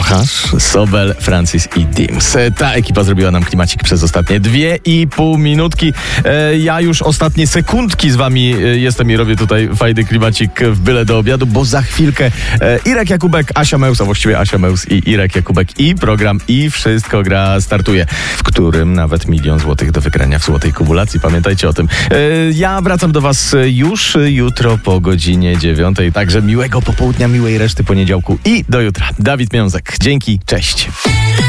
Hash, Sobel, Francis i Dims. Ta ekipa zrobiła nam klimacik przez ostatnie 2,5 minutki. Ja już ostatnie sekundki z wami jestem i robię tutaj fajny klimacik w byle do obiadu, bo za chwilkę Irek Jakubek, Asia Meus, a właściwie Asia Meus i Irek Jakubek i program I Wszystko Gra startuje, w którym nawet 1 000 000 złotych do wygrania w złotej kumulacji. Pamiętajcie o tym. Ja wracam do was już jutro po godzinie 9. Także miłego popołudnia, miłej reszty poniedziałku i do jutra. Dawid Miązek. Dzięki, cześć.